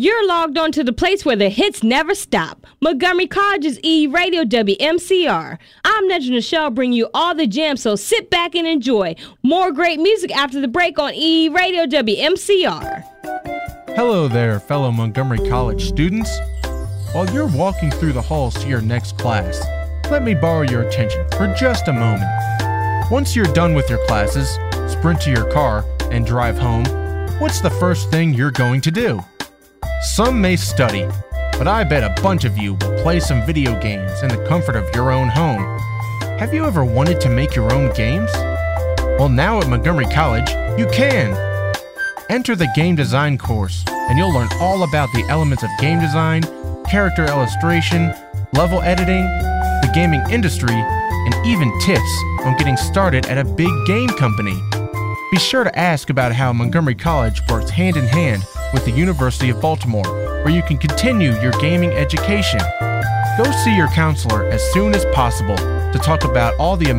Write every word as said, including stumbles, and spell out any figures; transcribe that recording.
You're logged on to the place where the hits never stop. Montgomery College's E! Radio W M C R. I'm Nedra Nichelle, bringing you all the jams, so sit back and enjoy. More great music after the break on E! Radio W M C R. Hello there, fellow Montgomery College students. While you're walking through the halls to your next class, let me borrow your attention for just a moment. Once you're done with your classes, sprint to your car and drive home. What's the first thing you're going to do? Some may study, but I bet a bunch of you will play some video games in the comfort of your own home. Have you ever wanted to make your own games? Well, now at Montgomery College, you can! Enter the game design course, and you'll learn all about the elements of game design, character illustration, level editing, the gaming industry, and even tips on getting started at a big game company. Be sure to ask about how Montgomery College works hand in hand with the University of Baltimore, where you can continue your gaming education. Go see your counselor as soon as possible to talk about all the